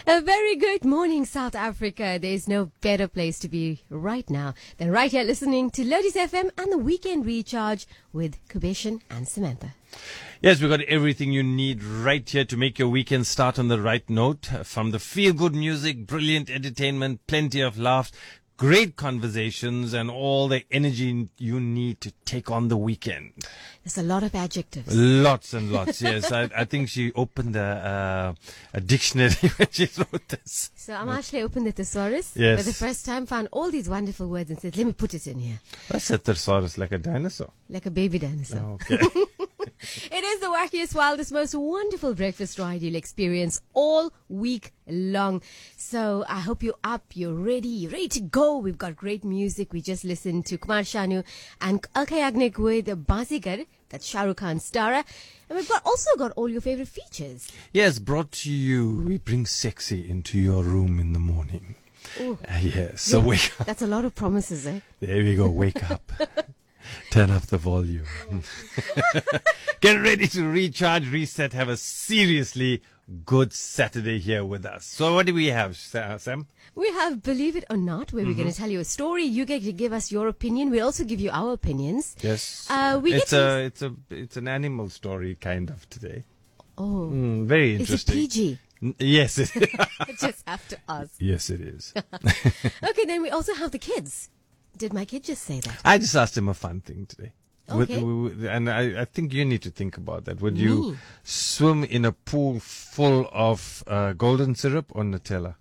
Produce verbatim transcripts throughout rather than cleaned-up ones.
A very good morning, South Africa. There's no better place to be right now than right here listening to Lotus F M and the Weekend Recharge with Kubeshan and Samantha. Yes, we've got everything you need right here to make your weekend start on the right note. From the feel-good music, brilliant entertainment, plenty of laughs, great conversations, and all the energy you need to take on the weekend. There's a lot of adjectives. Lots and lots, yes. I, I think she opened a, uh, a dictionary when she wrote this. So I'm actually opened the thesaurus Yes. for the first time, found all these wonderful words and said, let me put it in here. What's a thesaurus? Like a dinosaur? Like a baby dinosaur. Oh, okay. It is the wackiest, wildest, most wonderful breakfast ride you'll experience all week long. So I hope you're up, you're ready, you're ready to go. We've got great music. We just listened to Kumar Sanu and Alka Yagnik with Bazigar, that's Shah Rukh Khan's Stara. And we've got also got all your favorite features. Yes, brought to you. We bring sexy into your room in the morning. Ooh. Uh, yes, so Yeah, wake up. That's a lot of promises, eh? There we go, wake up. Turn up the volume. Get ready to recharge, reset, have a seriously good Saturday here with us. So what do we have, Sa- Sam? We have Believe It or Not, where Mm-hmm. we're going to tell you a story. You get to give us your opinion. We'll also give you our opinions. Yes. Uh, we it's get to- a it's a it's an animal story kind of today. Oh, Mm, very is it interesting. P G? N- Yes. It I just have to ask. yes, it is. Okay, then we also have the kids. Did my kid just say that? I just asked him a fun thing today. Would- Okay. would- and I, I think you need to think about that. Would you Me? swim in a pool full of uh, golden syrup or Nutella?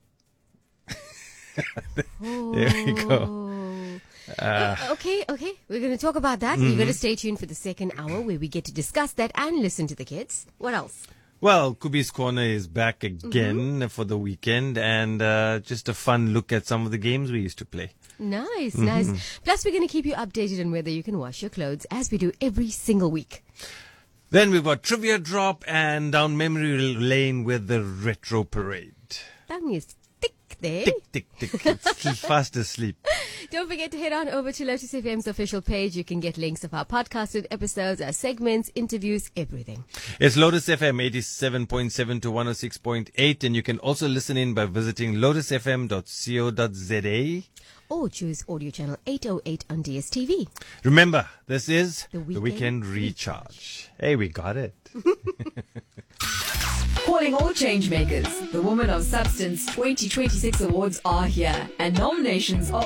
There we go. Oh. Uh, Uh, okay, okay. We're going to talk about that. You're going to stay tuned for the second hour where we get to discuss that and listen to the kids. What else? Well, Kubi's Corner is back again Mm-hmm. for the weekend, and uh, just a fun look at some of the games we used to play. Nice, Mm-hmm. nice. Plus, we're going to keep you updated on whether you can wash your clothes as we do every single week. Then we've got Trivia Drop and down memory lane with the Retro Parade. Tongue is thick there. Tick, tick, tick. It's fast asleep. Don't forget to head on over to Lotus F M's official page. You can get links of our podcasted episodes, our segments, interviews, everything. It's Lotus F M eighty-seven point seven to one oh six point eight, and you can also listen in by visiting lotus f m dot co dot z a. Or choose audio channel eight oh eight on D S T V. Remember, this is The the Weekend Weekend Recharge. Hey, we got it. Calling all changemakers. The Woman of Substance twenty twenty-six awards are here, and nominations are